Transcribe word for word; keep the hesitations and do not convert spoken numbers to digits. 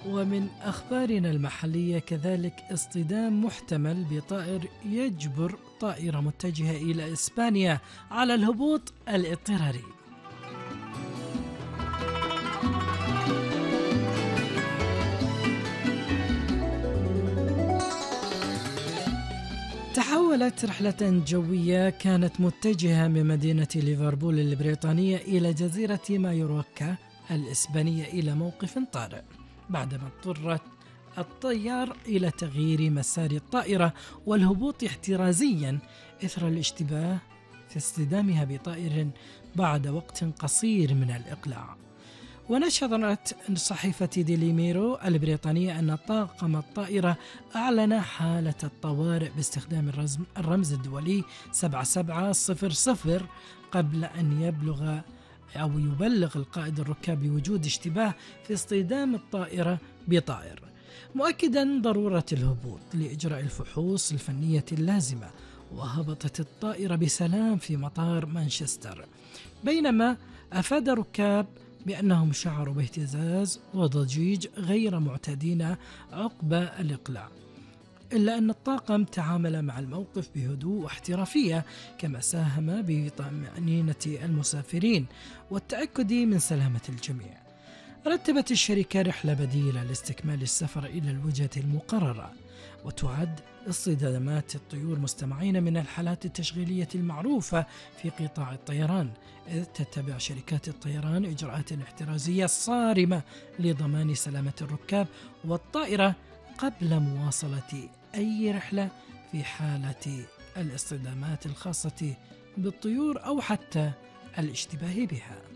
ومن أخبارنا المحلية كذلك اصطدام محتمل بطائر يجبر طائرة متجهة إلى إسبانيا على الهبوط الاضطراري. تحولت رحلة جوية كانت متجهة من مدينة ليفربول البريطانية إلى جزيرة مايوركا الإسبانية إلى موقف طارئ، بعدما اضطرت الطيار إلى تغيير مسار الطائرة والهبوط احترازيا إثر الاشتباه في اصطدامها بطائر بعد وقت قصير من الإقلاع. ونشرت صحيفة ديلي ميرو البريطانية أن طاقم الطائرة أعلن حالة الطوارئ باستخدام الرمز الدولي سبعة سبعة صفر صفر قبل أن يبلغ أو يبلغ القائد الركاب بوجود اشتباه في اصطدام الطائرة بطائر، مؤكدا ضرورة الهبوط لإجراء الفحوص الفنية اللازمة. وهبطت الطائرة بسلام في مطار مانشستر، بينما أفاد الركاب بأنهم شعروا باهتزاز وضجيج غير معتادين عقب الإقلاع، إلا أن الطاقم تعامل مع الموقف بهدوء واحترافية، كما ساهم بطمأنينة المسافرين والتأكد من سلامة الجميع. رتبت الشركة رحلة بديلة لاستكمال السفر إلى الوجهة المقررة، وتعد اصطدامات الطيور مستمعين من الحالات التشغيلية المعروفة في قطاع الطيران، إذ تتبع شركات الطيران إجراءات احترازية صارمة لضمان سلامة الركاب والطائرة قبل مواصلة أي رحلة في حالة الاصطدامات الخاصة بالطيور أو حتى الاشتباه بها.